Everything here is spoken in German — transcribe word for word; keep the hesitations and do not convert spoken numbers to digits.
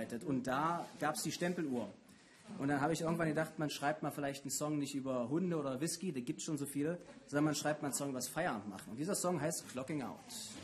vorbereitet und da gab es die Stempeluhr. Und dann habe ich irgendwann gedacht, man schreibt mal vielleicht einen Song nicht über Hunde oder Whisky, da gibt es schon so viele, sondern man schreibt mal einen Song über das Feierabend machen. Und dieser Song heißt Clocking Out.